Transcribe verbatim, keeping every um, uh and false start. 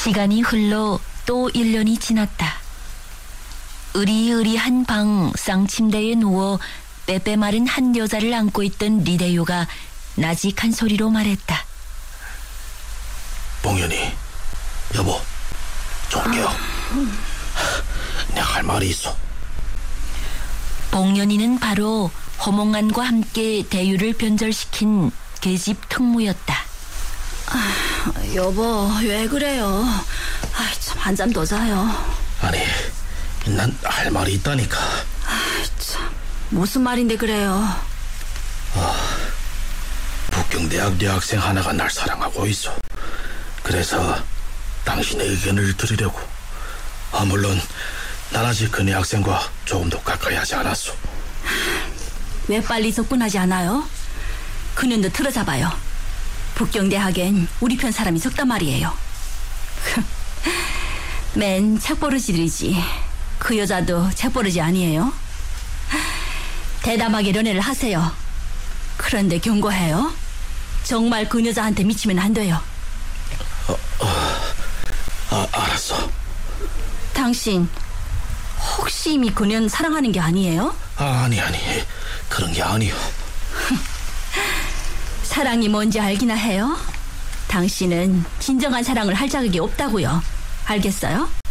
시간이 흘러 또 일 년이 지났다. 으리으리한 방 쌍침대에 누워 빼빼 마른 한 여자를 안고 있던 리대요가 나직한 소리로 말했다. 봉연이, 여보, 좀 깨워. 내가 할 말이 있어. 봉연이는 바로 허몽안과 함께 대유를 변절시킨 계집 특무였다. 아, 여보, 왜 그래요? 아, 참, 한잠 더 자요. 아니, 난 할 말이 있다니까. 아, 참, 무슨 말인데 그래요? 북경대학 여학생 하나가 날 사랑하고 있어. 그래서 당신의 의견을 들으려고. 아, 물론 난 아직 그 여학생과 조금 더 가까이 하지 않았어. 왜 빨리 접근하지 않아요? 그년도 틀어잡아요. 북경대학엔 우리 편 사람이 적단 말이에요. 맨 책버릇이들이지. 그 여자도 책버릇이 아니에요. 대담하게 연애를 하세요. 그런데 경고해요. 정말 그 여자한테 미치면 안 돼요. 어, 어, 아, 알았어. 당신 혹시 이미 그년 사랑하는 게 아니에요? 아, 아니 아니 그런 게 아니요. 사랑이 뭔지 알기나 해요? 당신은 진정한 사랑을 할 자격이 없다고요. 알겠어요?